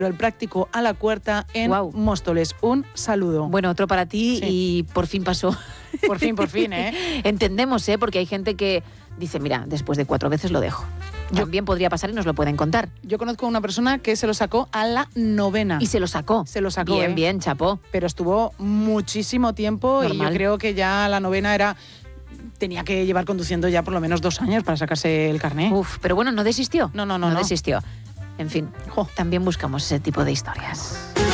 el práctico a la Cuerta en Guau. Móstoles. Un saludo. Bueno, otro para ti Sí. y por fin pasó. Por fin, ¿eh? Entendemos, porque hay gente que dice, mira, después de 4 veces lo dejo. También podría pasar y nos lo pueden contar. Yo conozco a una persona que se lo sacó a la 9ª. Y se lo sacó. Se lo sacó, Bien, bien, chapó. Pero estuvo muchísimo tiempo y Normal. yo creo que ya la 9ª tenía que llevar conduciendo ya por lo menos 2 años para sacarse el carné. Uf, pero bueno, no desistió. No. No desistió. En fin, también buscamos ese tipo de historias.